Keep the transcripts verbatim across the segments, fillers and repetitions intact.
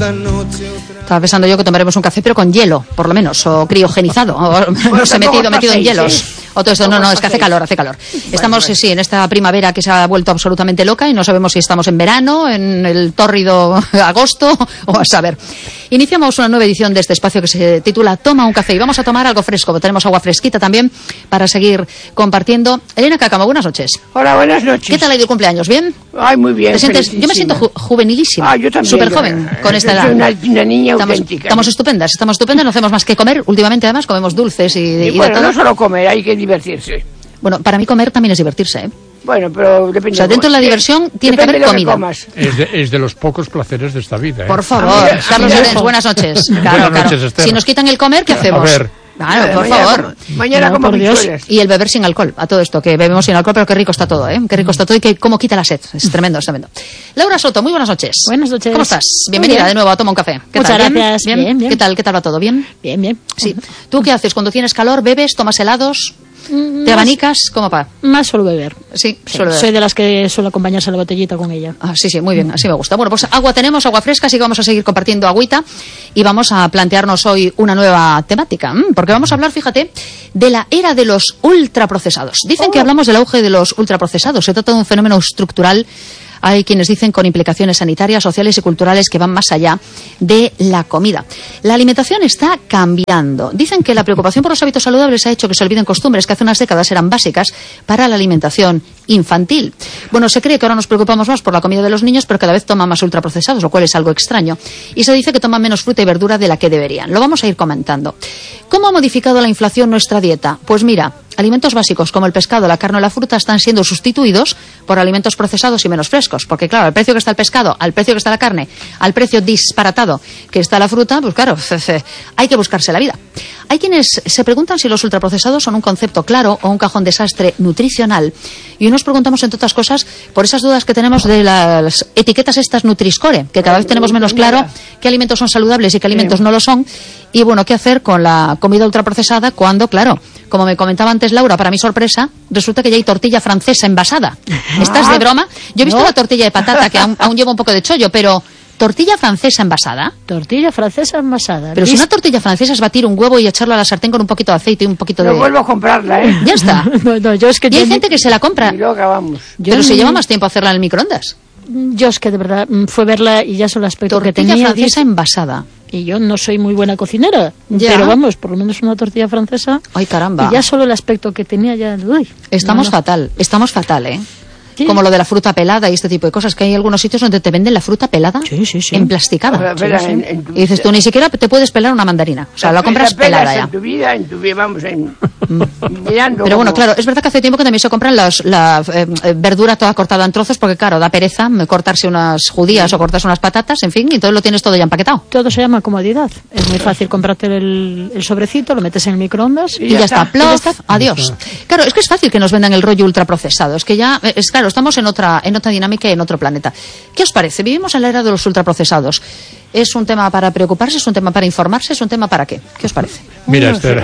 Estaba pensando yo que tomaremos un café, pero con hielo, por lo menos, o criogenizado, o no sé, metido, metido en hielos. ¿Sí? O todo esto, no, no, es que hace calor, hace calor. Estamos, sí, en esta primavera que se ha vuelto absolutamente loca y no sabemos si estamos en verano, en el tórrido agosto, o a saber. Iniciamos una nueva edición de este espacio que se titula Toma un café y vamos a tomar algo fresco. Tenemos agua fresquita también para seguir compartiendo. Elena Cácamo, buenas noches. Hola, buenas noches. ¿Qué tal ha ido el cumpleaños? ¿Bien? Ay, muy bien. ¿Te sientes? Yo me siento ju juvenilísima. Ah, yo también. Súper joven, yo, con esta edad. Soy una, una niña estamos, auténtica. Estamos estupendas, estamos estupendas, no hacemos más que comer. Últimamente, además, comemos dulces y, y, y bueno, de todo. No solo comer, hay que divertirse. Bueno, para mí comer también es divertirse, ¿eh? Bueno, pero depende. O sea, dentro de la diversión tiene que haber comida. Es de, es de los pocos placeres de esta vida, ¿eh? Por favor, mira, Carlos mira, Llorens, buenas noches. Claro, buenas claro. noches, Esther. Si nos quitan el comer, ¿qué hacemos? A ver. Claro, por mañana, favor. Mañana no, como por Dios. bichuelas. Y el beber sin alcohol, a todo esto, que bebemos sin alcohol, pero qué rico está todo, ¿eh? Qué rico está todo y que cómo quita la sed. Es tremendo, es tremendo. Laura Soto, muy buenas noches. Buenas noches. ¿Cómo estás? Bienvenida bien. de nuevo a Toma un Café. ¿Qué Muchas tal? gracias. ¿Bien? Bien, bien. ¿Qué tal? ¿Qué tal va todo? ¿Bien? Bien, bien. Sí. ¿Tú qué haces? Cuando tienes calor, bebes, tomas helados, Mm, te abanicas, ¿cómo va? Más solo beber. Sí, Sí, suelo beber. soy de las que suele acompañarse a la botellita con ella. Ah, sí, sí, muy bien, así me gusta. Bueno, pues agua tenemos, agua fresca, así que vamos a seguir compartiendo agüita y vamos a plantearnos hoy una nueva temática, porque vamos a hablar, fíjate, de la era de los ultraprocesados. Dicen Oh. que hablamos del auge de los ultraprocesados. Se trata de un fenómeno estructural. Hay quienes dicen con implicaciones sanitarias, sociales y culturales que van más allá de la comida. La alimentación está cambiando. Dicen que la preocupación por los hábitos saludables ha hecho que se olviden costumbres que hace unas décadas eran básicas para la alimentación infantil. Bueno, se cree que ahora nos preocupamos más por la comida de los niños, pero cada vez toman más ultraprocesados, lo cual es algo extraño. Y se dice que toman menos fruta y verdura de la que deberían. Lo vamos a ir comentando. ¿Cómo ha modificado la inflación nuestra dieta? Pues mira, alimentos básicos como el pescado, la carne o la fruta están siendo sustituidos por alimentos procesados y menos frescos. Porque claro, al precio que está el pescado, al precio que está la carne, al precio disparatado que está la fruta, pues claro, hay que buscarse la vida. Hay quienes se preguntan si los ultraprocesados son un concepto claro o un cajón desastre nutricional. Y hoy nos preguntamos, entre otras cosas, por esas dudas que tenemos de las etiquetas estas Nutri-Score, que cada vez tenemos menos claro qué alimentos son saludables y qué alimentos no lo son. Y bueno, ¿qué hacer con la comida ultraprocesada cuando, claro, como me comentaba antes Laura, para mi sorpresa, resulta que ya hay tortilla francesa envasada? ¿Estás de broma? Yo he visto No. la tortilla de patata, que aún, aún lleva un poco de chollo, pero ¿tortilla francesa envasada? Tortilla francesa envasada. Pero si una tortilla francesa es batir un huevo y echarlo a la sartén con un poquito de aceite y un poquito No de... vuelvo a comprarla, ¿eh? Ya está. No, no, yo es que Y hay yo- gente que se la compra, Y loca, vamos. yo pero se ni- lleva más tiempo hacerla en el microondas. Yo es que de verdad mm, fue verla y ya solo el aspecto que Tortilla tenía. francesa dice- envasada. Y yo no soy muy buena cocinera. Ya. Pero vamos, por lo menos una tortilla francesa. Ay, caramba. Y ya solo el aspecto que tenía ya. Uy, Estamos no, no. fatal, estamos fatal, ¿eh? Sí. Como lo de la fruta pelada y este tipo de cosas, que hay algunos sitios donde te venden la fruta pelada Sí, sí, sí. emplasticada. Ahora, espera, Sí, sí. en- en tu- Y dices tú, ni siquiera te puedes pelar una mandarina. O sea, la compras pelas pelada ya. En tu vida, en tu vida, vamos, en, mirando. Pero bueno, como- claro, es verdad que hace tiempo que también se compran las, la eh, eh, verdura toda cortada en trozos, porque claro, da pereza mm, cortarse unas judías o cortarse unas patatas, en fin, y todo lo tienes todo ya empaquetado. Todo se llama comodidad. Es muy fácil comprarte el, el sobrecito, lo metes en el microondas Y Y ya ya está. está, plof, adiós. Claro, es que es fácil que nos vendan el rollo ultraprocesado. Es que ya, eh, es claro, estamos en otra, en otra dinámica y en otro planeta. ¿Qué os parece? Vivimos en la era de los ultraprocesados. ¿Es un tema para preocuparse? ¿Es un tema para informarse? ¿Es un tema para qué? ¿Qué os parece? Mira, Esther,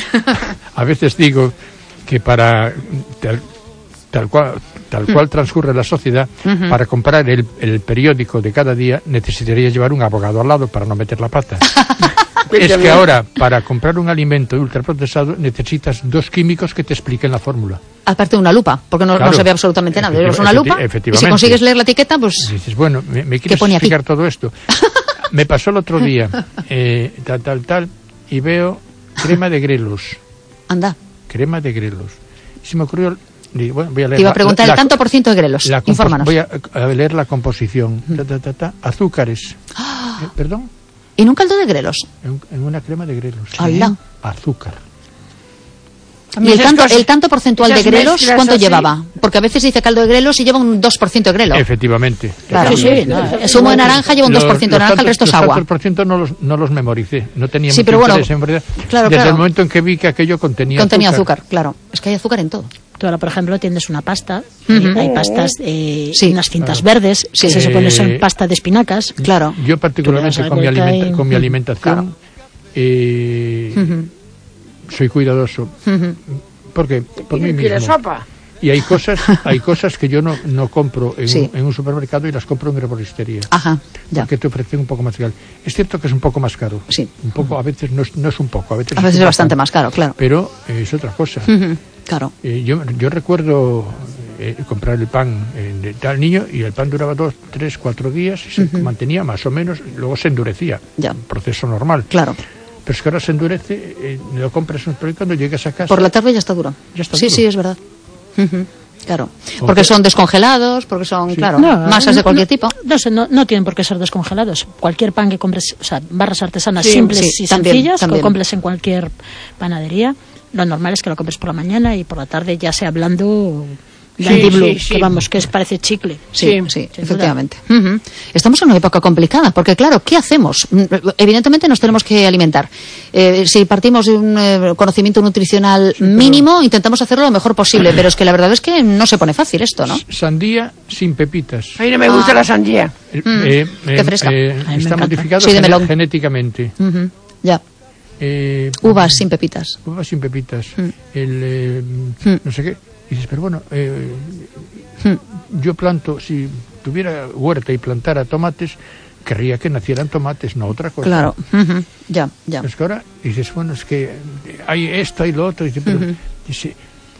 a veces digo que para tal, tal cual tal cual transcurre la sociedad, para comprar el, el periódico de cada día necesitaría llevar un abogado al lado para no meter la pata. Es que ahora, para comprar un alimento ultraprocesado, necesitas dos químicos que te expliquen la fórmula. Aparte de una lupa, porque no, Claro. no se ve absolutamente nada. Efectiva- Llevas una lupa efecti- y si efectivamente. consigues leer la etiqueta, pues... Y dices, bueno, ¿me, me ¿Qué quieres pone aquí? explicar todo esto? Me pasó el otro día, eh, tal, tal, tal, y veo crema de grelos. Anda, Crema de grelos. Y se me ocurrió... digo, bueno, voy a leer te iba a la- preguntar la- el tanto por ciento de grelos. la compos- Infórmanos. Voy a, a leer la composición. Ta, ta, ta, ta, azúcares. Eh, ¿Perdón? ¿En un caldo de grelos? En, en una crema de grelos. ¡Hala! Azúcar. ¿Y el Esas tanto, cosas- el tanto porcentual de esas grelos mezclas cuánto así. llevaba? Porque a veces dice caldo de grelos y lleva un dos por ciento de grelo. Efectivamente. Claro. Sí, sí, Efectivamente. no, es Zumo de igual. naranja lleva un dos por ciento de Los- naranja, los el resto es tantos- agua. Los tantos por ciento no los, no los memoricé. No tenía Sí, mucho pero bueno, interés, en verdad. claro, Desde claro. el momento en que vi que aquello contenía, Contenía azúcar, claro. Es que hay azúcar en todo. Tú ahora, por ejemplo, tienes una pasta. Ujú. eh, hay pastas, eh, Sí. unas cintas verdes, que Sí. se supone son Eh, pasta de espinacas. Claro. Yo particularmente Tú le das con mi, la vuelta alimenta- y- con mi Mm, alimentación claro. eh, Ujú. soy cuidadoso. Ujú. ¿Por qué? Por mí ¿Y la mismo. sopa? Y hay cosas, hay cosas que yo no, no compro en, Sí. un, en un supermercado y las compro en herboristería. Ajá, ya. Que te ofrecen un poco más real. Es cierto que es un poco más caro. Sí. Un poco, a veces no es, no es un poco, a veces, A veces un es bastante bastante. más caro, claro. Pero eh, es otra cosa. Ujú, claro. Eh, yo, yo recuerdo eh, comprar el pan eh, de tal niño y el pan duraba dos, tres, cuatro días y se Ujú. mantenía más o menos, luego se endurecía. Ya. Un proceso normal. Claro. Pero es que ahora se endurece, eh, lo compras en un y cuando llegas a casa. Por la tarde ya está duro. Ya está sí, duro. sí, es verdad. Ujú, claro. O Porque que- son descongelados, porque son, claro, No, masas de no, cualquier no, tipo. No, sé, no, no tienen por qué ser descongelados. Cualquier pan que compres, o sea, barras artesanas Sí, simples sí, y también, sencillas, también. que compres en cualquier panadería, lo normal es que lo compres por la mañana y por la tarde ya sea blando, Sí, blandiblo, sí, sí. que vamos, que es, parece chicle. Sí, Sí, sí, sin efectivamente. Ujú. Estamos en una época complicada, porque claro, ¿qué hacemos? Mm, Evidentemente nos tenemos que alimentar. Eh, si partimos de un eh, conocimiento nutricional mínimo, intentamos hacerlo lo mejor posible, pero es que la verdad es que no se pone fácil esto, ¿no? Sandía sin pepitas. A mí no me gusta la sandía. Eh, Mm, eh, qué eh, fresca. eh, A mí me está encanta. modificado Sí, de gene- melón. genéticamente. Ujú, ya. Eh, Uvas sin pepitas. Uvas sin pepitas. Mm. El, eh, Mm. no sé qué. Y dices, pero bueno, eh, Mm, yo planto, si tuviera huerta y plantara tomates, querría que nacieran tomates, no otra cosa. Claro. Ujú, ya, ya. Es que ahora dices, bueno, es que hay esto, hay lo otro. Dice, pero, Ujú. dice,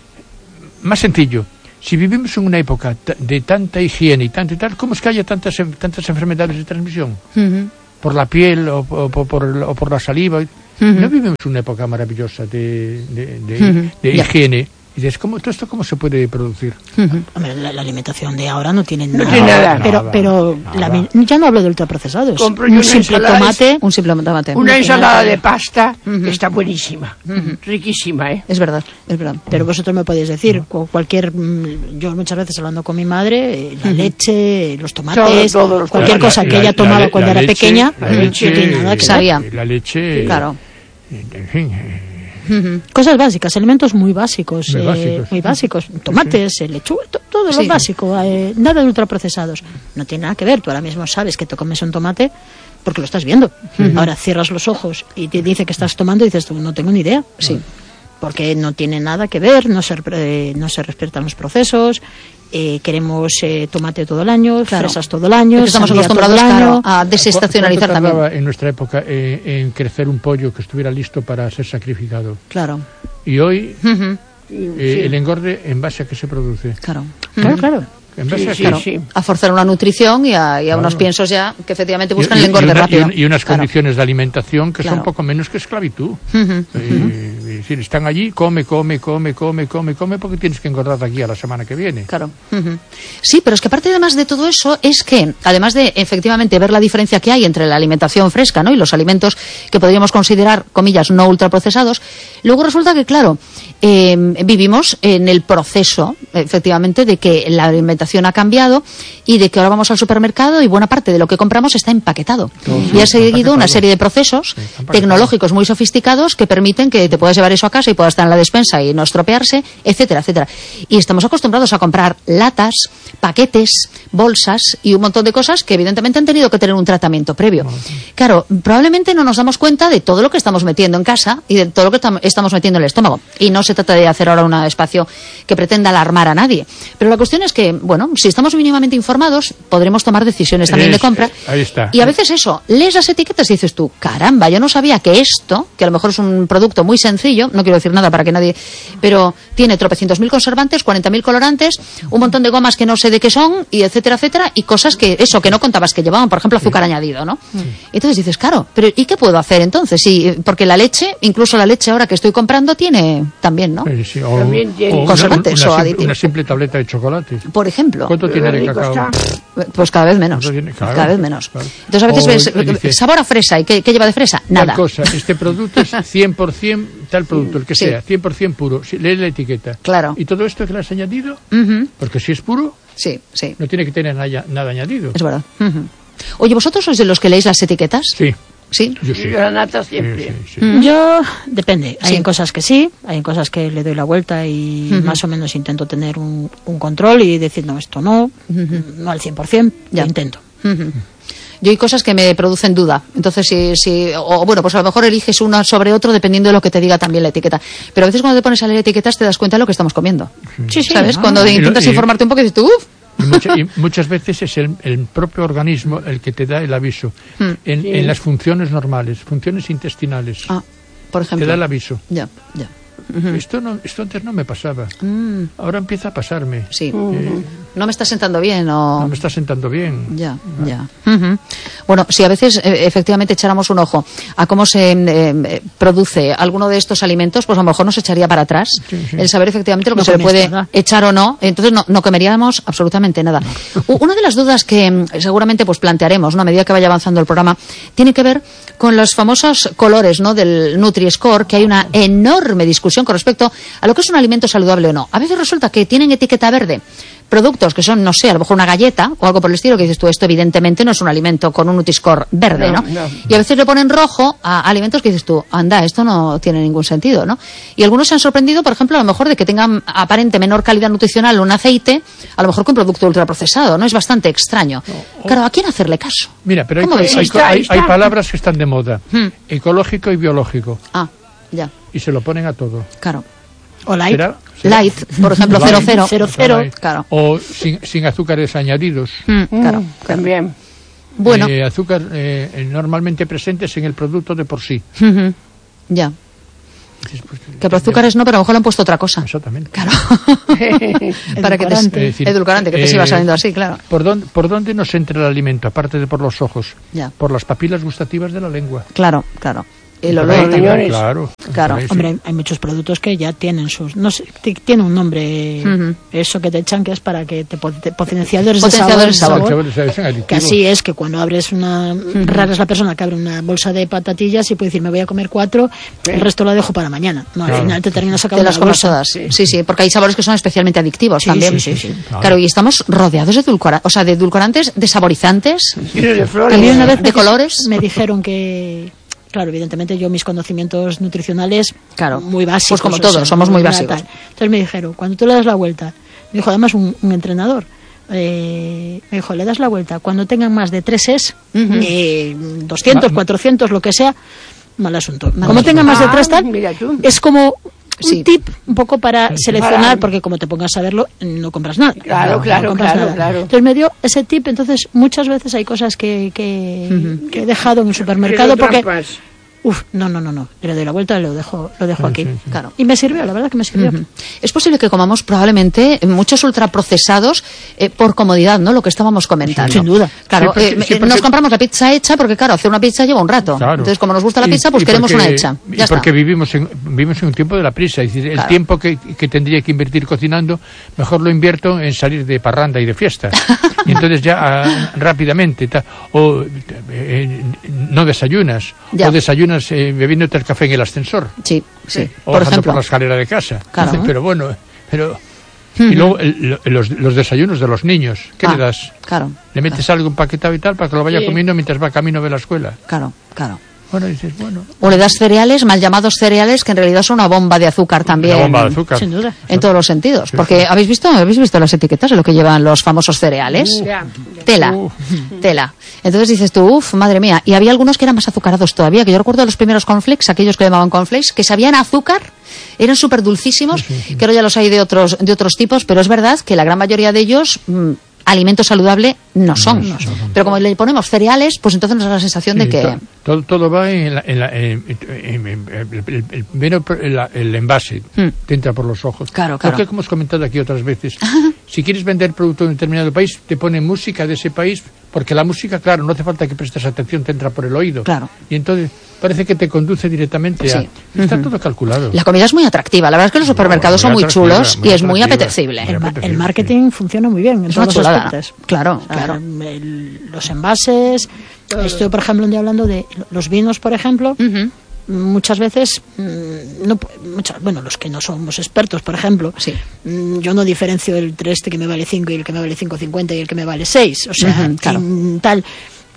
más sencillo. Si vivimos en una época ta- de tanta higiene y tanto y tal, ¿cómo es que haya tantas, en- tantas enfermedades de transmisión? Ujú, Por la piel o, o- o por, el- o por la saliva. Ujú. No vivimos una época maravillosa de, de, de- Ujú. de Ya. higiene. Y dices, ¿cómo, ¿todo esto cómo se puede producir? ujú. Hombre, la, la alimentación de ahora no tiene No nada. tiene nada. Pero, Nada, pero nada. la mi- ya no hablo de ultraprocesados. Compro yo Un una simple ensalada de- tomate. Un simple tomate. Una ensalada de pasta Ujú. está buenísima. Riquísima, ¿eh? Es verdad, es verdad. Pero vosotros me podéis decir, cu- cualquier, mm, yo muchas veces hablando con mi madre, eh, la leche, los tomates, Todo, todos los cualquier La- cosa la- que la- ella tomaba la le- cuando la era leche- pequeña, la no leche, tiene nada que Sabía. ver. La leche. Claro. En fin. eh, Ujú. Cosas básicas, alimentos muy básicos, Muy eh, básicos. muy básicos, tomates, eh, lechuga, to- todo Sí. lo básico, eh, nada de ultraprocesados. No tiene nada que ver, tú ahora mismo sabes que te comes un tomate porque lo estás viendo. Ahora cierras los ojos y te dice que estás tomando y dices tú, no tengo ni idea. Sí. Porque no tiene nada que ver, no se, eh, no se respetan los procesos, eh, queremos eh, tomate todo el año, Claro. fresas todo el año, Es que estamos sandía todo acostumbrados, el año. claro, a desestacionalizar ¿Cuánto también. tardaba en nuestra época eh, en crecer un pollo que estuviera listo para ser sacrificado? Claro. Y hoy, Ujú, eh, el engorde, ¿en base a qué se produce? Claro. Claro, claro. ¿En base Sí, a sí, qué? Claro, sí. a forzar una nutrición y a, y a unos Claro. piensos ya que efectivamente Y- buscan y- el engorde y una- rápido. y un- y unas Claro. condiciones de alimentación que Claro. son poco menos que esclavitud. Ujú, Eh, es decir, están allí, come, come, come, come, come, come, porque tienes que engordar de aquí a la semana que viene. Claro. Ujú. Sí, pero es que aparte además de todo eso es que, además de efectivamente ver la diferencia que hay entre la alimentación fresca, ¿no?, y los alimentos que podríamos considerar, comillas, no ultraprocesados, luego resulta que, claro, eh, vivimos en el proceso, efectivamente, de que la alimentación ha cambiado y de que ahora vamos al supermercado y buena parte de lo que compramos está empaquetado. Y ha seguido una serie de procesos Sí, empaquetado. tecnológicos muy sofisticados que permiten que te puedas llevar eso a casa y pueda estar en la despensa y no estropearse, etcétera, etcétera. Y estamos acostumbrados a comprar latas, paquetes, bolsas y un montón de cosas que evidentemente han tenido que tener un tratamiento previo. Claro, probablemente no nos damos cuenta de todo lo que estamos metiendo en casa y de todo lo que tam- estamos metiendo en el estómago. Y no se trata de hacer ahora un espacio que pretenda alarmar a nadie. Pero la cuestión es que, bueno, si estamos mínimamente informados, podremos tomar decisiones también de Es- compra. eh, ahí está. Y a veces eso, lees las etiquetas y dices tú, caramba, yo no sabía que esto, que a lo mejor es un producto muy sencillo, no quiero decir nada para que nadie, pero tiene tropecientos mil conservantes, cuarenta mil colorantes, un montón de gomas que no sé de qué son, y etcétera, etcétera, y cosas que, eso, que no contabas que llevaban, por ejemplo, azúcar añadido, ¿no? Y entonces dices, claro, pero ¿y qué puedo hacer entonces? Sí, porque la leche, incluso la leche ahora que estoy comprando, tiene también, ¿no? Eh, sí, o, También tiene- o una- Conservantes una o simple- aditivos. Una simple tableta de chocolate. Por ejemplo. ¿Cuánto Pero tiene de rico cacao? está. Pues cada vez menos. ¿Cuánto tiene? Claro, cada vez menos. claro. Entonces a veces O ves, te dice- sabor a fresa, ¿y qué, qué lleva de fresa? Tal Nada. cosa, este producto es cien por ciento, tal producto, el que Sí. sea, cien por ciento puro. Si, lee la etiqueta. Claro. ¿Y todo esto que le has añadido? Ujú. Porque si es puro, Sí, sí, no tiene que tener nada, nada añadido. es verdad. Ujú. Oye, ¿vosotros sois de los que leéis las etiquetas? Sí, ¿Sí? yo sí. Yo la nata Sí, siempre. sí, sí. Mm. Yo, depende. Hay Sí. en cosas que sí, hay en cosas que le doy la vuelta y Ujú. más o menos intento tener un, un control y decir, no, esto no, no al cien por ciento, Ya. lo intento. Ujú. yo hay cosas que me producen duda. Entonces, si, si, o bueno, pues a lo mejor eliges una sobre otro dependiendo de lo que te diga también la etiqueta. Pero a veces cuando te pones a leer etiquetas te das cuenta de lo que estamos comiendo. Sí, sí. ¿Sabes? Ah. Cuando Y lo- intentas y- informarte un poco y dices tú, uff. Y, mucha- y muchas veces es el, el propio organismo el que te da el aviso. Hmm. En, en las funciones normales, funciones intestinales, Ah, por ejemplo. te da el aviso. Ya, ya. Esto no, esto antes no me pasaba. Mm, Ahora empieza a pasarme. sí. Eh, No me está sentando bien o... no me está sentando bien. Ya, ya. Ujú. Bueno, si a veces eh, efectivamente echáramos un ojo a cómo se eh, produce alguno de estos alimentos, pues a lo mejor nos echaría para atrás Sí, sí. el saber efectivamente lo que No se le comes puede nada. echar o no. Entonces no, no comeríamos absolutamente nada. U- Una de las dudas que mm, seguramente pues plantearemos, ¿no? A medida que vaya avanzando el programa, tiene que ver con los famosos colores, ¿no? Del Nutri-Score, que hay una enorme discusión con respecto a lo que es un alimento saludable o no. A veces resulta que tienen etiqueta verde productos que son, no sé, a lo mejor una galleta o algo por el estilo, que dices tú, esto evidentemente no es un alimento con un Nutri-Score verde, ¿no? No, no. Y a veces le ponen rojo a alimentos que dices tú, anda, esto no tiene ningún sentido, ¿no? Y algunos se han sorprendido, por ejemplo, a lo mejor de que tengan aparente menor calidad nutricional un aceite, a lo mejor que un producto ultraprocesado, ¿no? Es bastante extraño. Claro, ¿a quién hacerle caso? Mira, pero hay, ¿Cómo ves? hay- Ahí está, hay- ahí está. hay palabras que están de moda. Hmm. Ecológico y biológico. Ah, ya, Y se lo ponen a todo. claro. O light. ¿Será? ¿Será? Light, por ejemplo, Light. cero cero. Cero, cero. Light. Claro. O sin, sin azúcares añadidos. Mm, claro. Mm, también. Bueno, Eh, azúcar eh, eh, normalmente presentes en el producto de por sí. ujú, ya. Dices, pues, Que por azúcares no, pero a lo mejor le han puesto otra cosa. Exactamente. Claro. Para que te, Edulcorante. Es decir, edulcorante, que te eh, siga saliendo así, claro. ¿Por dónde, ¿Por dónde nos entra el alimento? Aparte de por los ojos. Ya. Por las papilas gustativas de la lengua. Claro, claro. El Por olor ahí, también. riñones. Claro. Claro. Por ahí sí. Hombre, hay- hay muchos productos que ya tienen sus... No sé, ti- tiene un nombre, Ujú. eso que te echan, que es para que te, po- te- potenciadores, Potenciadores de de sabor. sabor. El sabor es Que adictivo. así es, que cuando abres una... Rara es la persona que abre una bolsa de patatillas y puede decir, me voy a comer cuatro, el resto lo dejo para mañana. No, al Claro. final te terminas Te sacando las la comes bolsa. todas. Sí, sí, porque hay sabores que son especialmente adictivos Sí, también. sí, sí, sí. Claro, y estamos rodeados de edulcorantes, o sea, de edulcorantes, de saborizantes, Lleno de A flores. mí una vez de me, colores. me dijeron que... Claro, evidentemente yo mis conocimientos nutricionales Claro. muy básicos. Pues como o todos, sea, somos muy nada básicos. tal. Entonces me dijeron, cuando tú le das la vuelta, me dijo además un, un entrenador, eh, me dijo, le das la vuelta, cuando tengan más de tres es, Ujú. eh, doscientos, Ma- cuatrocientos, lo que sea, mal asunto. Mal como asunto. tengan más de Ah, tres tal, mira tú. es como un Sí. tip un poco para seleccionar, Para- porque como te pongas a verlo, no compras nada. Claro, No claro, compras claro, nada. claro. Entonces me dio ese tip, entonces muchas veces hay cosas que, que, que he dejado en el supermercado Quiero porque... trampas. Uf, no, no, no, no. Le doy la vuelta y lo dejo, lo dejo aquí. sí, sí. Claro. Y me sirvió, la verdad que me sirvió. Ujú. Es posible que comamos probablemente muchos ultraprocesados eh, por comodidad, ¿no? Lo que estábamos comentando. Sin duda. Claro, Sí, porque- eh, sí, eh, porque- nos compramos la pizza hecha porque, claro, hacer una pizza lleva un rato. Claro. Entonces, como nos gusta la Y- pizza, pues y queremos porque- una hecha. Y Ya está. porque vivimos en, vivimos en un tiempo de la prisa. Es decir, Claro. el tiempo que, que tendría que invertir cocinando, mejor lo invierto en salir de parranda y de fiesta. Y entonces ya ah, rápidamente. ta- o eh, no desayunas. Ya. O desayunas eh, bebiéndote el café en el ascensor. Sí, sí. O Por bajando ejemplo. por la escalera de casa. Claro. Dices, pero bueno, pero... Y luego el- lo- los, los desayunos de los niños. ¿Qué Ah, le das? Claro. Le metes algo empaquetado y tal para que lo vaya Sí. comiendo mientras va camino de la escuela. Claro, claro. Bueno, dices, bueno... O le das cereales, mal llamados cereales, que en realidad son una bomba de azúcar también. Una bomba de azúcar. Sin duda. En todos los sentidos. Sí, Porque sí. habéis visto, habéis visto las etiquetas de lo que llevan los famosos cereales. Ya. Tela, Uf. tela. Entonces dices tú, uff, madre mía. Y había algunos que eran más azucarados todavía, que yo recuerdo los primeros cornflakes, aquellos que llamaban cornflakes, que sabían a azúcar, eran súper dulcísimos, que ahora ya los hay de otros, de otros tipos, pero es verdad que la gran mayoría de ellos, mm, alimento saludable no son. No son. Pero como le ponemos cereales, pues entonces nos da la sensación de Sí, que... to- todo, todo va en, la, en, la, en- en- en- el, el- el- primero el, el envase, Hmm. te entra por los ojos. Claro, claro. Lo que hemos comentado aquí otras veces. Si quieres vender producto de un determinado país, te ponen música de ese país, porque la música, claro, no hace falta que prestes atención, te entra por el oído. Claro. Y entonces parece que te conduce directamente a... Sí. Está Ujú. todo calculado. La comida es muy atractiva. La verdad es que los supermercados muy son muy atractiva, chulos muy y es muy atractiva. apetecible. Muy El, ma- apetecible, el marketing funciona muy bien en Es una todos los chulada. aspectos. Claro, O sea, claro. el- los envases. Estoy, por ejemplo, un día hablando de los vinos, por ejemplo. Ujú. Muchas veces, mm, no, muchas, bueno, los que no somos expertos, por ejemplo, Sí. mm, yo no diferencio entre este que me vale cinco y el que me vale cinco cincuenta y el que me vale seis. O sea, Ujú, claro. mm, tal.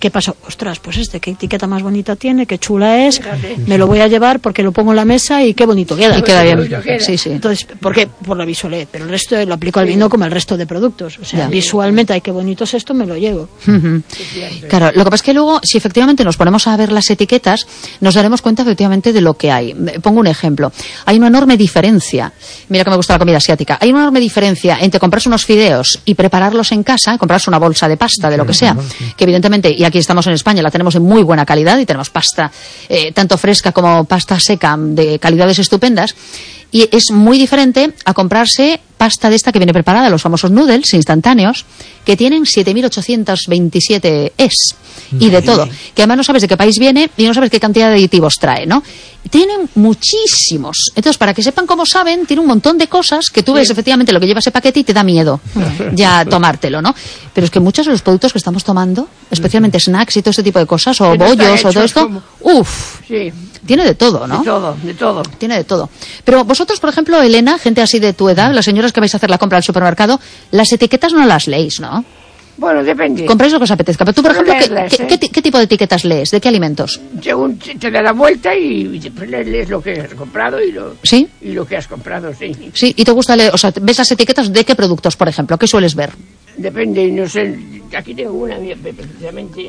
¿qué pasa? Ostras, pues este, qué etiqueta más bonita tiene, qué chula es, me lo voy a llevar porque lo pongo en la mesa y qué bonito queda. Y queda bien. Sí, sí. Entonces, ¿por qué? Por la visualidad, pero el resto lo aplico al vino como al resto de productos. O sea, ya. Visualmente, ay, qué bonito es esto, me lo llevo. Uh-huh. Claro, lo que pasa es que luego, si efectivamente nos ponemos a ver las etiquetas, nos daremos cuenta efectivamente de lo que hay. Pongo un ejemplo. Hay una enorme diferencia. Mira que me gusta la comida asiática. Hay una enorme diferencia entre comprarse unos fideos y prepararlos en casa, comprarse una bolsa de pasta, de lo que sea, que evidentemente, y aquí estamos en España, la tenemos en muy buena calidad y tenemos pasta eh, tanto fresca como pasta seca de calidades estupendas, y es muy diferente a comprarse pasta de esta que viene preparada, los famosos noodles instantáneos, que tienen siete mil ochocientos veintisiete es y de todo, que además no sabes de qué país viene y no sabes qué cantidad de aditivos trae, ¿no? Tienen muchísimos. Entonces, para que sepan cómo saben, tiene un montón de cosas que tú ves efectivamente lo que lleva ese paquete y te da miedo ya tomártelo, ¿no? Pero es que muchos de los productos que estamos tomando, especialmente snacks y todo este tipo de cosas, o Pero está bollos o hecho todo esto, como- uff, Sí, tiene de todo, ¿no? de todo, de todo. Tiene de todo. Pero vosotros, por ejemplo, Elena, gente así de tu edad, las señoras que vais a hacer la compra al supermercado, las etiquetas no las leéis, ¿no? Bueno, depende. Compráis lo que os apetezca. Pero tú, por Solo ejemplo, ¿qué, leerlas, qué- ¿eh? qué ti- qué tipo de etiquetas lees? ¿De qué alimentos? Según te te da la vuelta y después lees lo que has comprado y lo, ¿Sí? y lo que has comprado, sí. Sí, ¿y te gusta leer? O sea, ¿ves las etiquetas de qué productos, por ejemplo? ¿Qué sueles ver? Depende, no sé. Aquí tengo una mía, precisamente.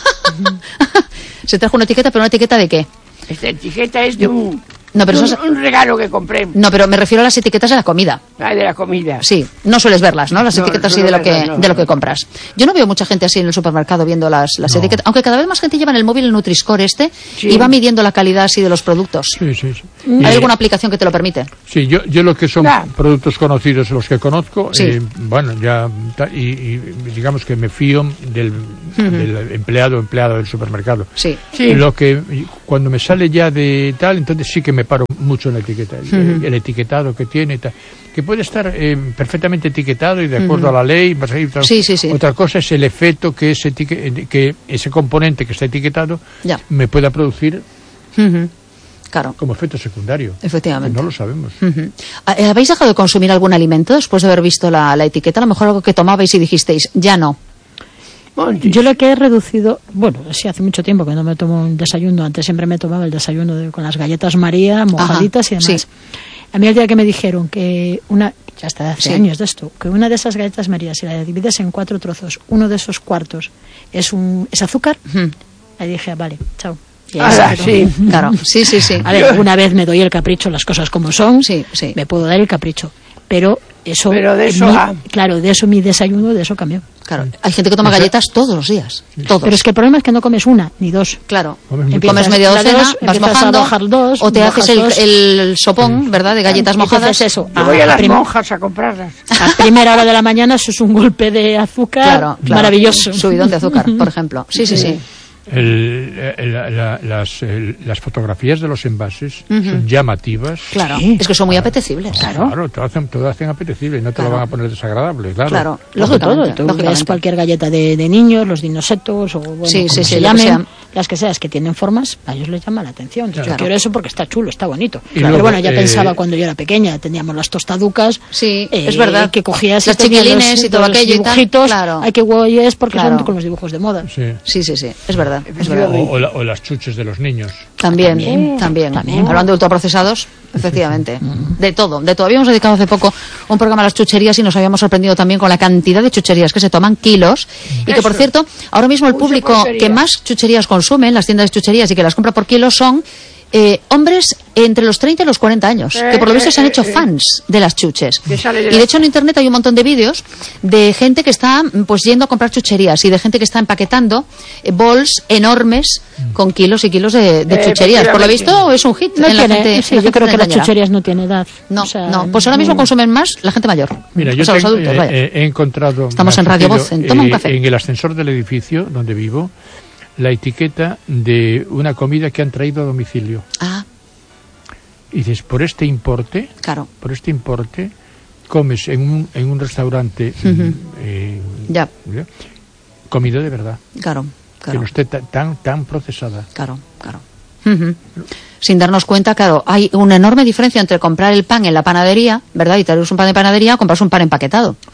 Se trajo una etiqueta, pero ¿una etiqueta de qué? Esta etiqueta es de un, No, pero de eso un, un regalo que compré. No, pero me refiero a las etiquetas de la comida. Ah, de la comida. Sí, no sueles verlas, ¿no? Las No, etiquetas no sí de lo que verlas, no. de lo que compras. Yo no veo mucha gente así en el supermercado viendo las, las No. etiquetas, aunque cada vez más gente lleva en el móvil el Nutri-Score este Sí. y va midiendo la calidad así de los productos. Sí, sí, sí. ¿Hay Eh, alguna aplicación que te lo permite? Sí, yo, yo lo que son Nah. productos conocidos, los que conozco, Sí. eh, bueno, ya, ta- y, y digamos que me fío del, del empleado empleado del supermercado. Sí. Sí. Lo que, cuando me sale ya de tal, entonces sí que me paro mucho en la etiqueta, el, el etiquetado que tiene y tal. Que puede estar eh, perfectamente etiquetado y de acuerdo a la ley. Vas a ir, tal. Sí, sí, sí. Otra cosa es el efecto que ese, etique- que ese componente que está etiquetado Ya. me pueda producir Ujú. Claro, como efecto secundario. efectivamente. No lo sabemos. Ujú. Eh, ¿Habéis dejado de consumir algún alimento después de haber visto la, la etiqueta? A lo mejor algo que tomabais y dijisteis, ya no. Monty. Yo lo que he reducido, bueno, sí, hace mucho tiempo que no me tomo un desayuno. Antes siempre me tomaba el desayuno de- con las galletas María, mojaditas y demás. sí. A mí el día que me dijeron que una, ya está de hace Sí. años de esto, que una de esas galletas María, si la divides en cuatro trozos, uno de esos cuartos es un es azúcar, Ujú. ahí dije, vale, chao. Y ahí Ala, se quedó. sí. Claro, sí, sí, sí. A ver, alguna vez me doy el capricho, las cosas como son, Sí, sí. me puedo dar el capricho, pero eso, Pero de eso mi- a- claro, de eso mi desayuno, de eso cambió. Claro, hay gente que toma Esa- galletas todos los días, todos. Pero es que el problema es que no comes una ni dos. Claro, Comes mucho. comes media Empiezas docena, dos, vas empiezas a mojando, bajar dos, o te bajas haces el, dos. el sopón, ¿verdad?, de galletas Y mojadas. entonces eso, Yo voy a las prim- monjas a comprarlas. a primera hora de la mañana eso es un golpe de azúcar Claro, claro. maravilloso. Subidón de azúcar, por ejemplo. Sí, sí, sí. El- el- la- la- las, el- las fotografías de los envases son llamativas. Claro, Sí. es que son muy apetecibles. Claro, te lo hacen, te lo hacen apetecible, no te Claro. lo van a poner desagradable, claro. Claro, Luego todo, lógicamente, tú ves lógicamente. cualquier galleta de, de niños, los dinosetos o bueno, Sí, como sí, sí, se lo que llamen, sean. las que seas que tienen formas, a ellos les llama la atención. Yo Claro. quiero eso porque está chulo, está bonito. Y Pero luego, bueno, ya eh, pensaba cuando yo era pequeña, teníamos las tostaducas. Sí, eh, es verdad. Que cogías y Las tenías chiquilines los- y todo los aquello y tal, dibujitos. claro. Ay, qué guay es porque Claro. son con los dibujos de moda. Sí. Sí, sí, sí, es verdad, es verdad. O, o la- o las chuches de los niños. También, también, También, también. Hablando de ultraprocesados, efectivamente. De todo, de todo. Habíamos dedicado hace poco un programa a las chucherías y nos habíamos sorprendido también con la cantidad de chucherías que se toman kilos. Y que, por Eso. cierto, ahora mismo el Mucha público porquería. que más chucherías consume en las tiendas de chucherías y que las compra por kilos son eh, hombres entre los treinta y los cuarenta años, Eh, que por lo visto eh, se han eh, hecho eh. fans de las chuches. Que sale de Y la- de hecho en internet hay un montón de vídeos de gente que está pues yendo a comprar chucherías y de gente que está empaquetando eh, bols enormes con kilos y kilos de, de Eh, chucherías. Por lo efectivamente. visto es un hit No en la tiene, gente. sí, en la yo gente creo que las treintañera. chucherías no tienen edad. No, O sea, no, pues ahora mismo no. consumen más la gente mayor. Mira, yo O sea, los tengo- adultos, eh, vaya. eh, he encontrado. Estamos me ha en Radio surgido, Voz, en Toma un eh, Café. en el ascensor del edificio donde vivo, la etiqueta de una comida que han traído a domicilio. Ah, Y dices, por este importe, claro, por este importe, comes en un, en un restaurante eh, ya, ¿ya? comida de verdad, claro, que claro, no esté ta- tan, tan procesada. claro, claro. Ujú. Sin darnos cuenta, claro, hay una enorme diferencia entre comprar el pan en la panadería, ¿verdad? Y traeros un pan de panadería o comprarse un pan empaquetado.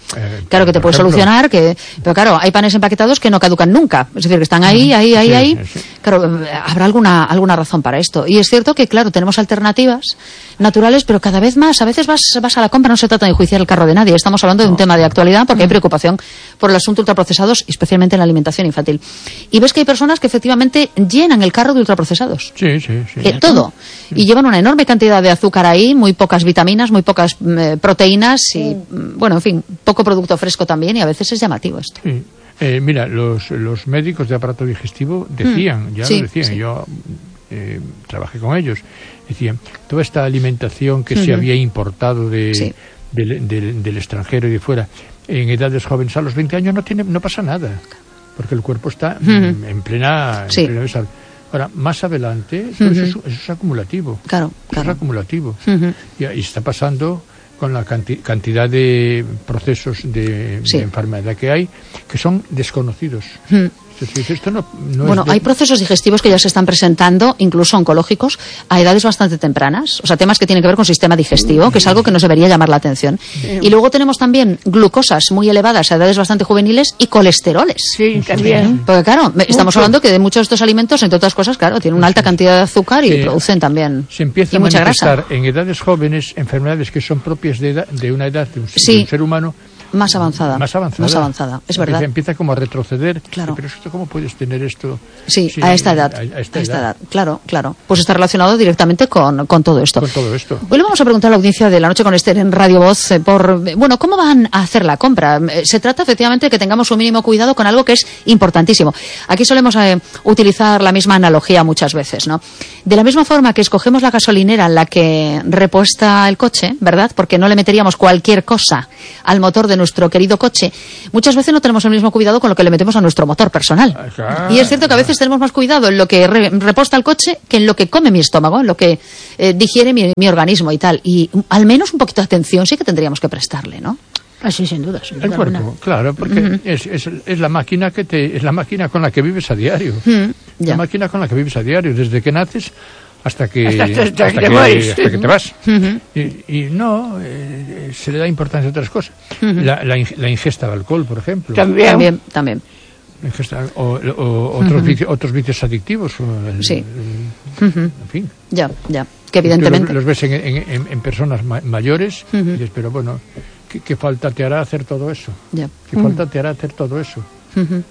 Eh, claro que te puede ejemplo, solucionar, que, pero claro, hay panes empaquetados que no caducan nunca. Es decir, que están ahí, ahí, ahí, sí, ahí. Sí. Claro, habrá alguna, alguna razón para esto. Y es cierto que, claro, tenemos alternativas naturales, pero cada vez más, a veces vas, vas a la compra, no se trata de enjuiciar el carro de nadie. Estamos hablando de un no. tema de actualidad porque hay preocupación por el asunto de ultraprocesados, especialmente en la alimentación infantil. Y ves que hay personas que efectivamente llenan el carro de ultraprocesados. Sí, sí, sí. Eh, todo. Sí. Y llevan una enorme cantidad de azúcar ahí, muy pocas vitaminas, muy pocas eh, proteínas y, bueno, en fin, poco producto fresco también, y a veces es llamativo esto. Sí. Eh, mira, los, los médicos de aparato digestivo decían, mm, ya sí, lo decían, sí. yo eh, trabajé con ellos, decían, toda esta alimentación que mm-hmm. se había importado de, sí. de, de, de, del extranjero y de fuera, en edades jóvenes, a los veinte años no tiene no pasa nada, porque el cuerpo está mm-hmm. en plena... En sí. plena salud. Ahora, más adelante, uh-huh. eso, es, eso es acumulativo. Claro, claro. Eso es acumulativo. Uh-huh. Y, y está pasando con la canti- cantidad de procesos de, sí. de enfermedad que hay, que son desconocidos. Uh-huh. Esto no, no bueno, es de... hay procesos digestivos que ya se están presentando, incluso oncológicos, a edades bastante tempranas. O sea, temas que tienen que ver con sistema digestivo, que es algo que nos debería llamar la atención. Sí. Y luego tenemos también glucosas muy elevadas a edades bastante juveniles y colesteroles. Sí, también. Porque claro, estamos Mucho. hablando que de muchos de estos alimentos, entre otras cosas, claro, tienen una alta cantidad de azúcar y sí. producen también se empieza y a mucha manifestar grasa. En edades jóvenes enfermedades que son propias de, edad, de una edad de un, sí. de un ser humano. Más avanzada. Más avanzada. Más avanzada, es verdad. Se empieza como a retroceder. Claro. Pero esto, ¿cómo puedes tener esto? Sí, sí a esta edad. A, a esta, a esta edad. edad. Claro, claro. Pues está relacionado directamente con, con todo esto. Con todo esto. Hoy le vamos a preguntar a la audiencia de La Noche con Esther en Radio Voz eh, por, bueno, ¿cómo van a hacer la compra? Eh, se trata efectivamente de que tengamos un mínimo cuidado con algo que es importantísimo. Aquí solemos eh, utilizar la misma analogía muchas veces, ¿no? De la misma forma que escogemos la gasolinera en la que repuesta el coche, ¿verdad? Porque no le meteríamos cualquier cosa al motor de nuestro querido coche. Muchas veces no tenemos el mismo cuidado con lo que le metemos a nuestro motor personal. Ajá, y es cierto que a veces tenemos más cuidado en lo que re- reposta el coche que en lo que come mi estómago, en lo que eh, digiere mi, mi organismo y tal. Y um, al menos un poquito de atención sí que tendríamos que prestarle, ¿no? Ah, sí, sin duda. Sin duda el cuerpo, alguna. claro, porque Uh-huh. es, es, es la máquina que te, es la máquina con la que vives a diario. Uh-huh. La máquina con la que vives a diario, desde que naces hasta que hasta, hasta, hasta hasta que, que, hasta que te vas. Uh-huh. Y, y no, eh, se le da importancia a otras cosas. Uh-huh. La, la, la ingesta de alcohol, por ejemplo. También. También, también. Ingesta, o, o otros, Uh-huh. vicios, otros vicios adictivos. El, Sí. el, Uh-huh. en fin. Ya, ya. Que evidentemente. Los, los ves en, en, en, en personas ma- mayores Uh-huh. y dices, pero bueno, ¿qué, ¿qué falta te hará hacer todo eso? Ya. ¿Qué uh-huh. falta te hará hacer todo eso? Uh-huh.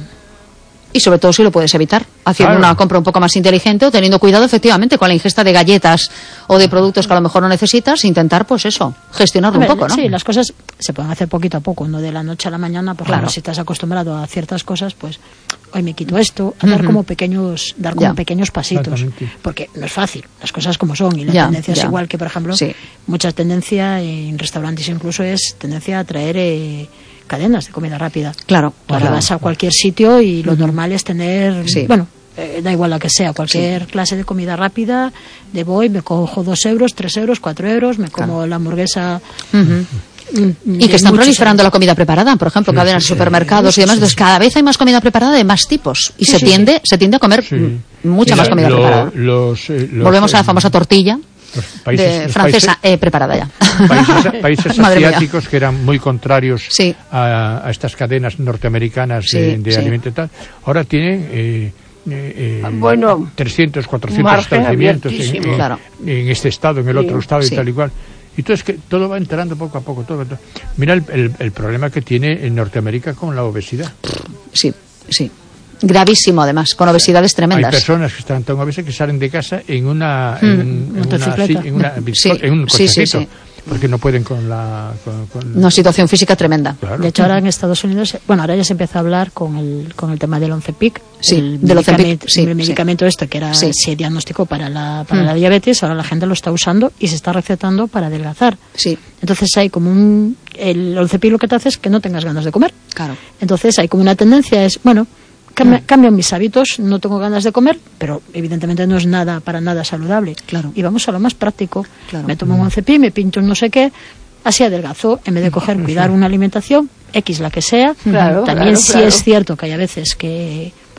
Y sobre todo si lo puedes evitar, haciendo Claro. una compra un poco más inteligente o teniendo cuidado efectivamente con la ingesta de galletas o de productos que a lo mejor no necesitas, intentar pues eso, gestionarlo Hombre, un poco, ¿no? Sí, las cosas se pueden hacer poquito a poco, no de la noche a la mañana, por Claro. ejemplo, si estás acostumbrado a ciertas cosas, pues hoy me quito esto, a dar Ujú. como pequeños, dar como Ya. pequeños pasitos, Exactamente. porque no es fácil, las cosas como son, y la Ya, tendencia ya. es igual que, por ejemplo, Sí. mucha tendencia en restaurantes incluso es tendencia a traer eh, cadenas de comida rápida. Claro, Ahora claro. vas a cualquier sitio y lo normal es tener, Sí. bueno, eh, da igual la que sea, cualquier clase de comida rápida, de voy, me cojo dos euros, tres euros, cuatro euros, me como Claro. la hamburguesa. Ujú. mm, Y de que están muchos proliferando euros. la comida preparada, por ejemplo, Sí, cadenas sí, de sí. supermercados Sí, y demás. sí, Entonces, sí. cada vez hay más comida preparada de más tipos. Y Sí, se sí, tiende se tiende a comer Sí. m- mucha Mira, más comida lo- preparada. Los, eh, los, Volvemos a la eh, famosa tortilla los países, de los francesa eh, preparada ya. países, países Madre mía. asiáticos que eran muy contrarios Sí. a, a estas cadenas norteamericanas Sí, de, de sí. alimento y tal, ahora tienen eh, eh, eh, Bueno, trescientos, cuatrocientos margen establecimientos en, abiertísimo. en- Claro. en este estado, en el Sí. otro estado y Sí. tal y cual. Y todo es que todo va entrando poco a poco. Todo, todo. Mira el, el, el problema que tiene en Norteamérica con la obesidad. Sí, sí. Gravísimo, además, con obesidades Hay tremendas. personas que están tan obesas que salen de casa en una, en, un- en una, Motocicleta. si- en, una Sí, bicicleta, en un sí, sí, cochecito, sí. porque no pueden con la... Con, con- Una situación física tremenda. Claro. De hecho, ahora en Estados Unidos, bueno, ahora ya se empieza a hablar con el, con el tema del Oncepic, Sí, el del Ozempic, medicamento, sí, el sí. medicamento este que era Sí. se diagnosticó para la para Mm. la diabetes, ahora la gente lo está usando y se está recetando para adelgazar. Sí, Entonces hay como un el Oncepic lo que te hace es que no tengas ganas de comer. claro. Entonces hay como una tendencia es, bueno, cambia- Mm. cambian mis hábitos, no tengo ganas de comer, pero evidentemente no es nada para nada saludable. Claro. Y vamos a lo más práctico. Claro. Me tomo un Oncepic, me pinto un no sé qué, así adelgazo, en vez de coger, cuidar una alimentación, X la que sea. Claro, También claro, sí claro. es cierto que hay a veces que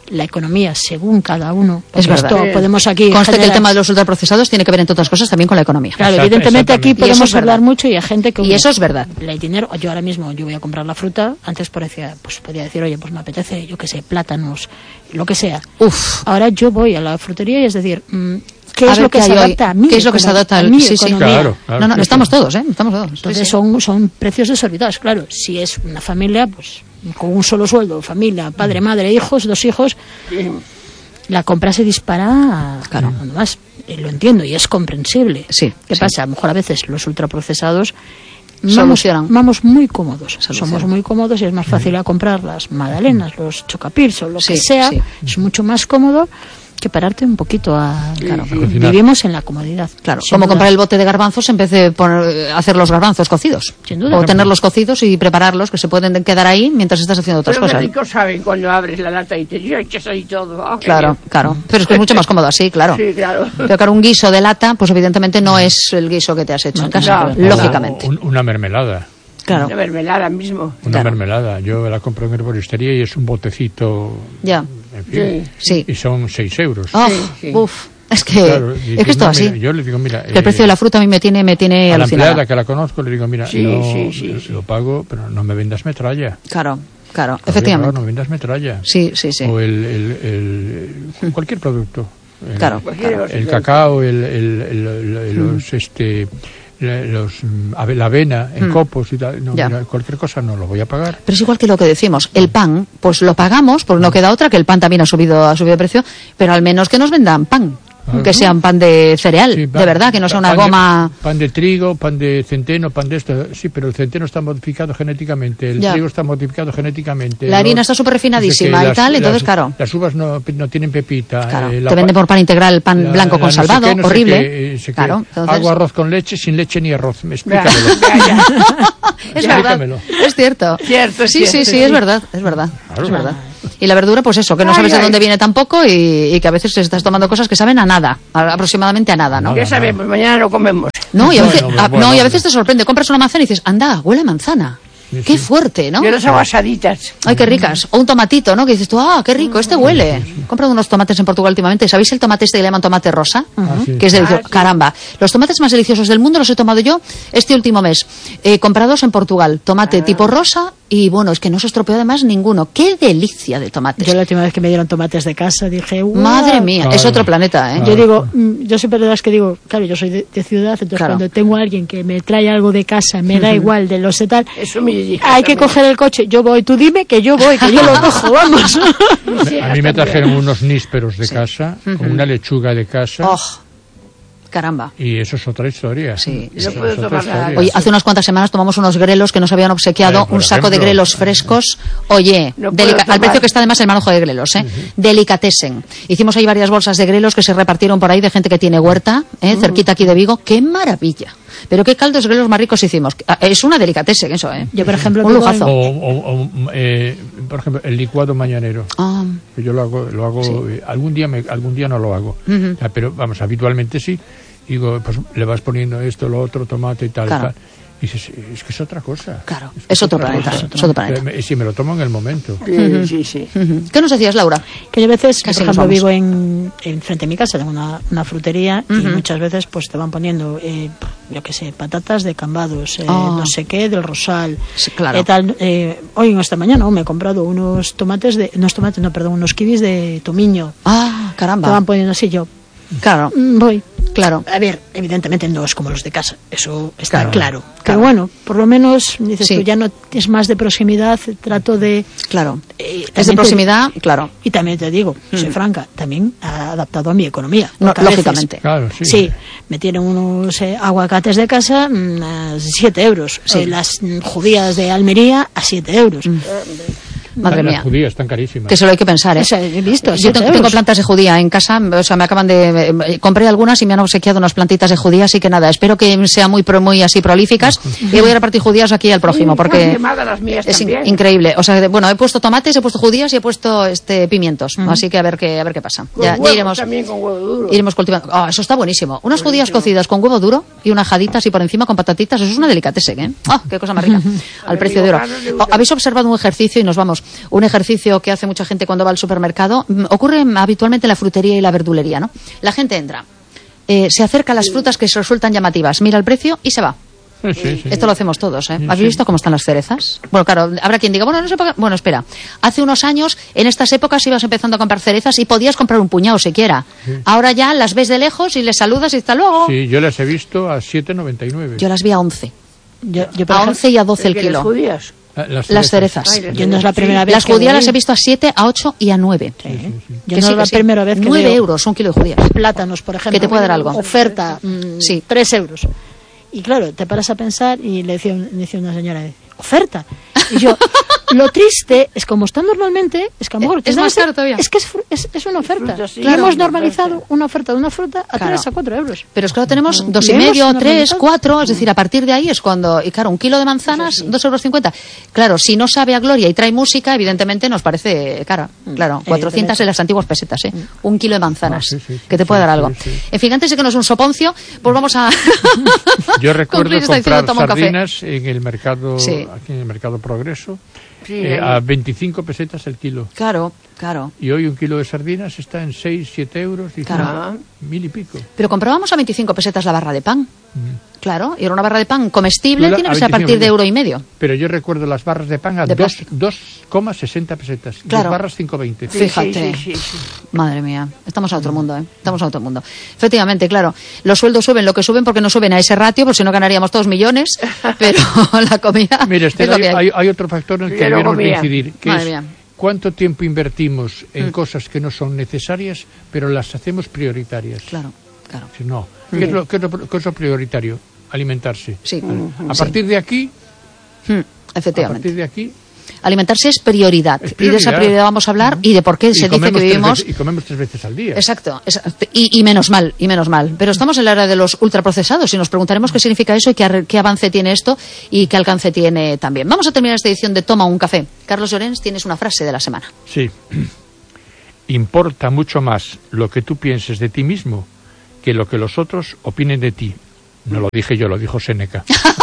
la economía según cada uno. Es verdad. Esto podemos aquí conste generar... que el tema de los ultraprocesados tiene que ver, entre otras cosas, también con la economía. Claro, Exacto, evidentemente aquí podemos hablar mucho y hay gente que... Y eso es verdad. El dinero, yo ahora mismo, yo voy a comprar la fruta, antes parecía, pues podía decir, oye, pues me apetece, yo qué sé, plátanos, lo que sea. Uf. Ahora yo voy a la frutería y es decir, ¿qué A es ver lo que qué se hay hoy. adapta a mí? ¿Qué es lo que se adapta al- a mi sí, sí. economía? Claro, claro. No, no, sí, estamos sí. todos, ¿eh? Estamos todos. Entonces Sí, sí. Son, son precios desorbitados, claro. Si es una familia, pues con un solo sueldo, familia, padre, madre, hijos, dos hijos, la compra se dispara, claro, además, eh, lo entiendo y es comprensible. Sí, ¿Qué sí. pasa? A lo mejor a veces los ultraprocesados vamos, Solucionan. vamos muy cómodos. Solucionan. Somos muy cómodos y es más fácil a comprar las magdalenas, los chocapirs o lo Sí, que sea. sí. Es mucho más cómodo que pararte un poquito a... Claro, cocinar. vivimos en la comodidad. Claro, sin como duda. comprar el bote de garbanzos en vez de poner- hacer los garbanzos cocidos. Sin duda. O tenerlos cocidos y prepararlos, que se pueden quedar ahí mientras estás haciendo otras Pero qué cosas. rico saben cuando abres la lata y te yo echas ahí todo. Ah, qué Claro, bien. claro. Pero es que es mucho más cómodo así, claro. Sí, claro. Pero claro, un guiso de lata, pues evidentemente no es el guiso que te has hecho en casa, no, lógicamente. Un- una mermelada. Claro, Una mermelada mismo. Una Claro. mermelada. Yo la compro en herboristería y es un botecito. ya. En fin. Sí. Y son seis euros. Oh, sí. uf, es que, Claro, y es dices, que esto no, así. mira, yo le digo, mira. Que el precio de la fruta a mí me tiene, me tiene a la alucinada. empleada que la conozco le digo, mira, Sí, no, sí, sí, sí. lo pago, pero no me vendas metralla. Claro, claro, Claro, efectivamente. No me vendas metralla. Sí, sí, sí. O el, el, el- cualquier producto. El- Claro, Cualquier claro. cosa. El cacao, el, el, el- el- los, este, la- los, mm, ave- la avena en Mm. copos y tal. No, Ya. mira, cualquier cosa no lo voy a pagar. Pero es igual que lo que decimos, el pan, pues lo pagamos, pues no queda otra, que el pan también ha subido, ha subido de precio, pero al menos que nos vendan pan, Claro. que sea un pan de cereal, Sí, de pan- verdad, que no sea una pan de- goma... pan de trigo, pan de centeno, pan de esto. Sí, pero el centeno está modificado genéticamente, el Ya. trigo está modificado genéticamente. La harina los- está súper refinadísima no sé qué, y tal, entonces, las, claro. Las uvas no, no tienen pepita. Claro, eh, la te venden pa- por pan integral, pan la- blanco la con no sé salvado, qué, no sé horrible. qué, eh, sé qué. Claro, entonces- Hago arroz con leche, sin leche ni arroz. Me Vea, explícamelo. vea ya. Es Ya. verdad, Explícamelo. es cierto. Cierto, es sí, sí, cierto, sí, sí. es verdad, es verdad, Claro. es verdad. Y la verdura, pues eso, que no Ay, sabes de ay. dónde viene tampoco y, y que a veces estás tomando cosas que saben a nada, a- aproximadamente a nada, ¿no? Nada. Ya sabemos, mañana lo comemos. No, y a veces, Bueno, a- bueno, no, y a bueno. veces te sorprende, compras una manzana y dices, anda, huele a manzana. Sí, Qué sí. fuerte, ¿no? Yo las hago asaditas. Ay, qué ricas. O un tomatito, ¿no? Que dices tú, ah, qué rico, este huele. He comprado unos tomates en Portugal últimamente. ¿Sabéis el tomate este que le llaman tomate rosa? Ah, sí. Que es delicioso. Ah, sí. Caramba. Los tomates más deliciosos del mundo los he tomado yo este último mes. Eh, comprados en Portugal. Tomate tipo rosa y, bueno, es que no se estropeó además ninguno. Qué delicia de tomates. Yo la última vez que me dieron tomates de casa dije, "Guau". Madre mía, Claro. es otro planeta, ¿eh? Yo digo, mm, yo siempre verdad es que digo, claro, yo soy de, de ciudad, entonces Claro. cuando tengo a alguien que me trae algo de casa, me da igual de los de tal, Eso me dije. hay que coger el coche, yo voy, tú dime que yo voy, que yo lo cojo, vamos. A mí me trajeron unos nísperos de casa, con una lechuga de casa. Oh, caramba. Y eso es otra historia. Sí, Eso sí. es No puedo otra tomar nada. historia. Oye, hace unas cuantas semanas tomamos unos grelos que nos habían obsequiado, Eh, por un saco de ejemplo. grelos frescos. Oye, No puedo delica- al tomar. precio que está además el manojo de grelos, ¿eh? Delicatessen. Hicimos ahí varias bolsas de grelos que se repartieron por ahí de gente que tiene huerta, ¿eh? Cerquita aquí de Vigo. ¡Qué maravilla! Pero qué caldos de grelos más ricos hicimos. Ah, Es una delicatessen eso, ¿eh? Yo, por ejemplo, un digo, lujazo. O, o- o, eh, por ejemplo, el licuado mañanero. Ah, Que yo lo hago, lo hago eh, algún día me, algún día no lo hago. Ujú. O sea, pero vamos, habitualmente sí. Digo, pues le vas poniendo esto, lo otro, tomate y tal, Claro. tal. Y dices, es que es otra cosa. Claro, que es otro otra planeta, cosa. es otro planeta. Eh, me- Sí, me lo tomo en el momento. Sí, sí, sí. ujú. ¿Qué nos decías, Laura? que yo a veces, Casi por nos ejemplo, vamos. vivo en, en frente a mi casa, tengo una, una frutería y Ujú. muchas veces pues te van poniendo, eh, yo qué sé, patatas de Cambados, eh, Ah. no sé qué, del Rosal. Sí, claro. eh, tal, eh, hoy, esta mañana, ¿no? me he comprado unos tomates, de unos tomates, no, perdón, unos kibis de Tomiño. Ah, Te caramba. van poniendo así, yo Claro, mm, voy. claro. A ver, evidentemente no es como los de casa, eso está Claro, claro. claro. Pero bueno, por lo menos, dices Sí. tú, ya no es más de proximidad, trato de... Claro. eh, Es de también te- proximidad, claro. Y también te digo, soy franca, también ha adaptado a mi economía. No, porque a veces, lógicamente. Claro, sí. Sí, me tienen unos eh, aguacates de casa mm, a siete euros. Sí. Eh, las mm, judías de Almería a siete euros. Madre Las mía. judías están carísimas. Que se lo hay que pensar, ¿eh? O sea, he visto, Yo siete tengo, tengo euros. plantas de judía en casa, o sea, me acaban de... eh, compré algunas y me han obsequiado unas plantitas de judía, así que nada, espero que sean muy pro- muy así prolíficas y voy a repartir judías aquí al prójimo, Muy porque quemadas las mías es in- también. increíble. O sea, de- bueno, he puesto tomates, he puesto judías y he puesto este pimientos, así que a ver qué a ver qué pasa. Con Ya, ya huevos iremos también con huevo duro. iremos cultivando. Ah, eso está buenísimo. Unas judías cocidas con huevo duro y unas jaditas y por encima con patatitas, eso es una delicatessen, ¿eh? Ah, qué cosa más rica. Al precio de oro. Oh, habéis observado un ejercicio y nos vamos. un ejercicio que hace mucha gente cuando va al supermercado. Ocurre habitualmente en la frutería y la verdulería, ¿no? La gente entra, eh, se acerca a las frutas que se resultan llamativas, mira el precio y se va. Sí, sí, sí. Esto lo hacemos todos, ¿eh? Sí, ¿Has sí. visto cómo están las cerezas? Bueno, claro, habrá quien diga, bueno, no sé por qué. Bueno, espera. Hace unos años, en estas épocas, ibas empezando a comprar cerezas y podías comprar un puñado siquiera. Sí. Ahora ya las ves de lejos y les saludas y hasta luego. Sí, yo las he visto a siete noventa y nueve. Yo las vi a once. Yo, yo, por A ejemplo, once y a doce el ¿Que las kilo. judías? Ah, Las Las cerezas. Ay, las yo no es la Sí. primera vez Las que judías voy. las he visto a siete, a ocho y a nueve. Sí. sí, sí. Yo Que no sí, es la que sí. primera vez que nueve veo euros, un kilo de judías. plátanos, por ejemplo. Que te puede dar algo. Oferta, mm, Sí. tres euros. Y claro, te paras a pensar y le decía, le decía una señora, oferta. Y yo, lo triste es como está normalmente, es que a lo mejor Es te más dan- caro todavía. Es que es, fru- es, es una oferta. Fruta, sí. Y Claro, hemos una normalizado oferta. una oferta de una fruta a Claro. tres a cuatro euros. Pero es que ahora tenemos Mm. dos y Le hemos medio, tres, normalizado. cuatro, es decir, a partir de ahí es cuando, y claro, un kilo de manzanas, dos euros cincuenta. Claro, si no sabe a gloria y trae música, evidentemente nos parece cara. Claro, cuatrocientas en las antiguas pesetas, ¿eh? Un kilo de manzanas, Ah, sí, sí, sí, que te puede sí, dar algo. sí, sí. En fin, antes de que nos un soponcio, pues vamos a Yo recuerdo concluir esta edición de comprar Toma un Café. sardinas en el mercado, Sí. aquí en el mercado Progreso, Sí, eh, ahí. a veinticinco pesetas el kilo. Claro, claro. Y hoy un kilo de sardinas está en seis, siete euros, y Claro. Ah, mil y pico. Pero comprábamos a veinticinco pesetas la barra de pan. Claro, y era una barra de pan comestible, Tú la- tiene a que ser a partir veinticinco, de euro y medio. Pero yo recuerdo las barras de pan a De dos- plástico. dos coma sesenta pesetas. Claro. Dos barras cinco veinte. sí, Fíjate. sí, sí, sí. Madre mía, estamos a otro mundo, ¿eh? Estamos a otro mundo. Efectivamente, claro, los sueldos suben lo que suben porque no suben a ese ratio, por si no ganaríamos todos millones, pero la comida Mira, es Esther, lo hay, que hay. hay- hay otro factor en el que Ya lo debemos de comía. incidir, que Madre es mía. cuánto tiempo invertimos en cosas que no son necesarias, pero las hacemos prioritarias. Claro, claro. Si no, ¿qué es lo, qué es lo- qué es lo prioritario? Alimentarse. Sí, A sí. partir de aquí, Mm, a efectivamente. partir de aquí, Alimentarse es prioridad. Es Y de esa prioridad. prioridad vamos a hablar y de por qué y se dice que comemos tres vivimos. veces- y comemos tres veces al día. Exacto, exacto. Y, y menos mal, y menos mal. Pero estamos en la era de los ultraprocesados y nos preguntaremos qué significa eso y qué, ar- qué avance tiene esto y qué alcance tiene también. Vamos a terminar esta edición de Toma un Café. Carlos Llorens, tienes una frase de la semana. Sí. Importa mucho más lo que tú pienses de ti mismo que lo que los otros opinen de ti. No lo dije yo, lo dijo Séneca.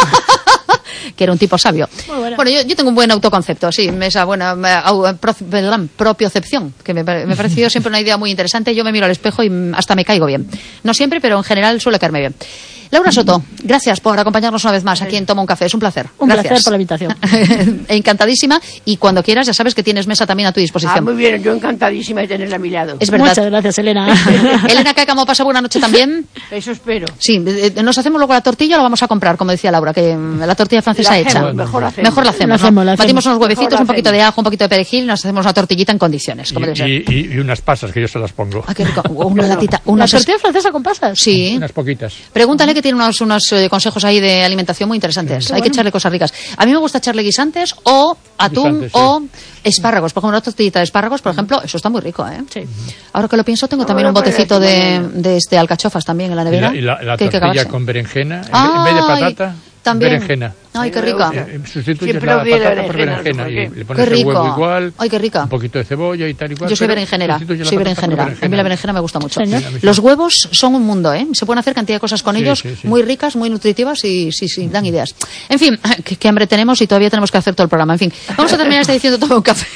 Que era un tipo sabio. Muy buena. Bueno, yo, yo tengo un buen autoconcepto, sí, esa buena eh, au- pro- perdón, propiocepción, que me, pare- me ha parecido siempre una idea muy interesante. Yo me miro al espejo y mm, hasta me caigo bien. No siempre, pero en general suele caerme bien. Laura Soto, gracias por acompañarnos una vez más aquí en Toma un Café. Es un placer. Un Gracias. placer por la invitación. Encantadísima. Y cuando quieras, ya sabes que tienes mesa también a tu Ah, disposición. muy bien, yo encantadísima de tenerla a mi lado. Es verdad. Muchas gracias, Elena. Elena Cácamo, pasa buena noche también. Eso espero. Sí, eh, eh, nos hacemos luego la tortilla, o la vamos a comprar, como decía Laura, que mm, la tortilla francesa La hecha. hacemos, mejor la hacemos. Mejor la hacemos, La ¿no? hacemos, la hacemos. Batimos unos huevecitos, Mejor la un poquito hacemos. de ajo, un poquito de perejil y nos hacemos una tortillita en condiciones, como debe ser. Y, y- y unas pasas que yo se las pongo. Ah, qué rico. Una Bueno, latita, ¿Una unas tortilla francesa con pasas? Sí. Unas poquitas. Pregúntale que tiene unos, unos eh, consejos ahí de alimentación muy interesantes. Hay que echarle cosas ricas. A mí me gusta echarle guisantes o atún Guisantes, sí. o espárragos. Por ejemplo, una tortillita de espárragos, por ejemplo, eso está muy rico, ¿eh? Sí. Ahora que lo pienso, tengo No, también no un puede botecito decir de, mañana. de este alcachofas también en la Y nevera. la, y la- la que hay que tortilla acabarse. con berenjena, en, ve- en vez de Ay, patata, también. berenjena. Ay, qué Sí, me rica. gusta. Eh, Sustituyes Siempre la olvido la patata por berenjena, berenjena no sé y por qué. le pones Qué el huevo rico. igual, Ay, qué rica. un poquito de cebolla y tal y cual. Yo soy pero berenjenera, sustituyes la soy patata por berenjenera. A mí la berenjena me gusta mucho. Señor. Sí, a mí sí. Los huevos son un mundo, ¿eh? Se pueden hacer cantidad de cosas con Sí, ellos, sí, sí. muy ricas, muy nutritivas y sí, sí, dan ideas. En fin, qué, qué hambre tenemos y todavía tenemos que hacer todo el programa. En fin, vamos a terminar esta edición de Toma un Café.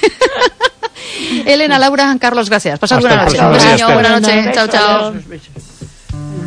Elena, Laura, Carlos, gracias. Pasad Hasta buena el noche. próximo Un día, besillo, Esther. buena noche. Besos, Chao, chao. Besos, besos.